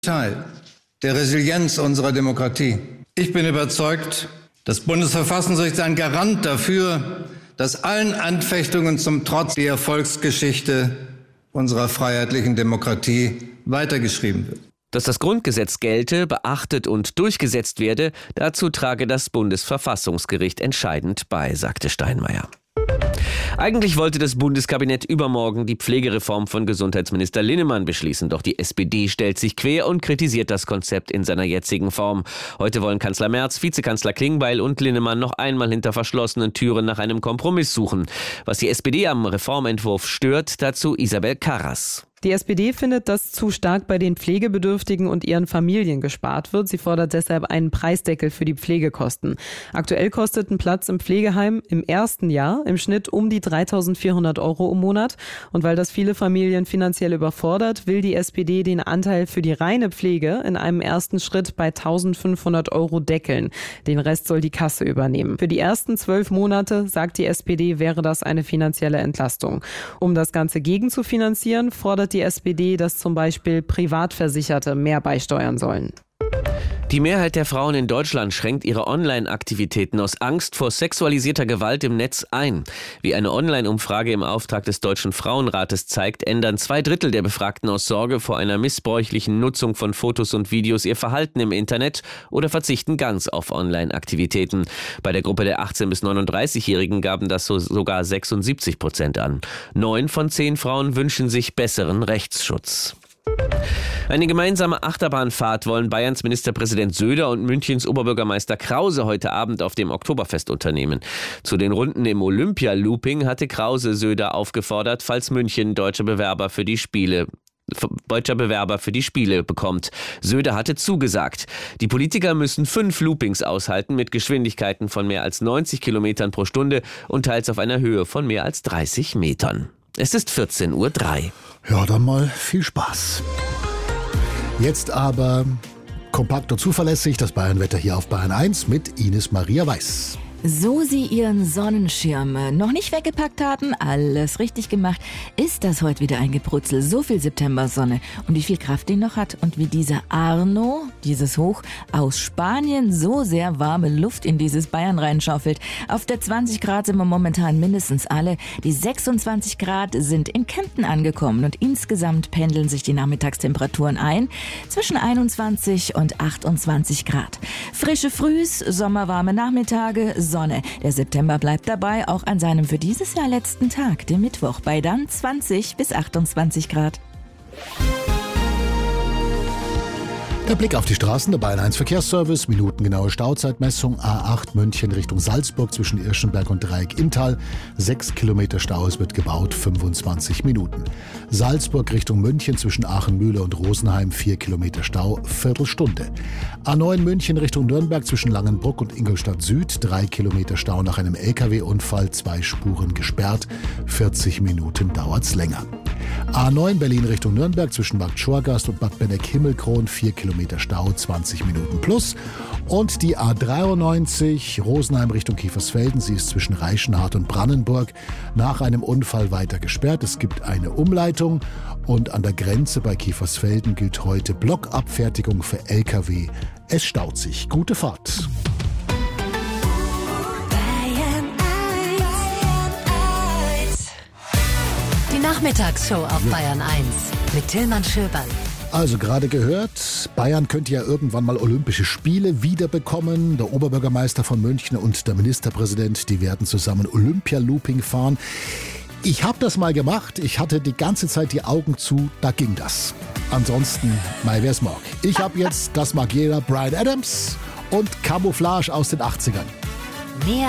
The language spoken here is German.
Teil der Resilienz unserer Demokratie. Ich bin überzeugt, das Bundesverfassungsgericht ist ein Garant dafür, dass allen Anfechtungen zum Trotz die Erfolgsgeschichte unserer freiheitlichen Demokratie weitergeschrieben wird. Dass das Grundgesetz gelte, beachtet und durchgesetzt werde, dazu trage das Bundesverfassungsgericht entscheidend bei, sagte Steinmeier. Eigentlich wollte das Bundeskabinett übermorgen die Pflegereform von Gesundheitsminister Linnemann beschließen. Doch die SPD stellt sich quer und kritisiert das Konzept in seiner jetzigen Form. Heute wollen Kanzler Merz, Vizekanzler Klingbeil und Linnemann noch einmal hinter verschlossenen Türen nach einem Kompromiss suchen. Was die SPD am Reformentwurf stört, dazu Isabel Karras. Die SPD findet, dass zu stark bei den Pflegebedürftigen und ihren Familien gespart wird. Sie fordert deshalb einen Preisdeckel für die Pflegekosten. Aktuell kostet ein Platz im Pflegeheim im ersten Jahr im Schnitt um die 3.400 € im Monat. Und weil das viele Familien finanziell überfordert, will die SPD den Anteil für die reine Pflege in einem ersten Schritt bei 1.500 € deckeln. Den Rest soll die Kasse übernehmen. Für die ersten 12 Monate, sagt die SPD, wäre das eine finanzielle Entlastung. Um das Ganze gegenzufinanzieren, fordert die SPD, dass zum Beispiel Privatversicherte mehr beisteuern sollen. Die Mehrheit der Frauen in Deutschland schränkt ihre Online-Aktivitäten aus Angst vor sexualisierter Gewalt im Netz ein. Wie eine Online-Umfrage im Auftrag des Deutschen Frauenrates zeigt, ändern 2/3 der Befragten aus Sorge vor einer missbräuchlichen Nutzung von Fotos und Videos ihr Verhalten im Internet oder verzichten ganz auf Online-Aktivitäten. Bei der Gruppe der 18- bis 39-Jährigen gaben das sogar 76% an. 9 von 10 Frauen wünschen sich besseren Rechtsschutz. Eine gemeinsame Achterbahnfahrt wollen Bayerns Ministerpräsident Söder und Münchens Oberbürgermeister Krause heute Abend auf dem Oktoberfest unternehmen. Zu den Runden im Olympia-Looping hatte Krause Söder aufgefordert, falls München deutscher Bewerber für die Spiele bekommt. Söder hatte zugesagt. Die Politiker müssen 5 Loopings aushalten mit Geschwindigkeiten von mehr als 90 Kilometern pro Stunde und teils auf einer Höhe von mehr als 30 Metern. Es ist 14:03 Uhr. Ja, dann mal viel Spaß. Jetzt aber kompakt und zuverlässig das Bayernwetter hier auf Bayern 1 mit Ines Maria Weiß. So Sie Ihren Sonnenschirm noch nicht weggepackt hatten, alles richtig gemacht, ist das heute wieder ein Gebrutzel. So viel Septembersonne und wie viel Kraft die noch hat und wie dieser Arno, dieses Hoch aus Spanien, so sehr warme Luft in dieses Bayern reinschaufelt. Auf der 20 Grad sind wir momentan mindestens alle. Die 26 Grad sind in Kempten angekommen und insgesamt pendeln sich die Nachmittagstemperaturen ein zwischen 21 und 28 Grad. Frische Frühs, sommerwarme Nachmittage, Sonne. Der September bleibt dabei, auch an seinem für dieses Jahr letzten Tag, dem Mittwoch, bei dann 20 bis 28 Grad. Der Blick auf die Straßen, der Bayern 1 Verkehrsservice, minutengenaue Stauzeitmessung, A8 München Richtung Salzburg zwischen Irschenberg und Dreieck-Inntal, 6 Kilometer Stau, es wird gebaut, 25 Minuten. Salzburg Richtung München zwischen Aachen-Mühle und Rosenheim, 4 Kilometer Stau, Viertelstunde. A9 München Richtung Nürnberg zwischen Langenbruck und Ingolstadt Süd, 3 Kilometer Stau nach einem LKW-Unfall, 2 Spuren gesperrt, 40 Minuten dauert's länger. A9 Berlin Richtung Nürnberg zwischen Bad Schorgast und Bad Benneck-Himmelkron, 4 Kilometer Stau, 20 Minuten plus. Und die A93 Rosenheim Richtung Kiefersfelden, sie ist zwischen Reichenhart und Brannenburg nach einem Unfall weiter gesperrt. Es gibt eine Umleitung und an der Grenze bei Kiefersfelden gilt heute Blockabfertigung für LKW. Es staut sich. Gute Fahrt. Nachmittagsshow auf Bayern 1 mit Tillmann Schöberl. Also gerade gehört, Bayern könnte ja irgendwann mal Olympische Spiele wiederbekommen. Der Oberbürgermeister von München und der Ministerpräsident, die werden zusammen Olympia-Looping fahren. Ich habe das mal gemacht. Ich hatte die ganze Zeit die Augen zu, da ging das. Ansonsten, mal wer's mag. Ich habe jetzt, das mag jeder, Bryan Adams und Camouflage aus den 80ern. Mehr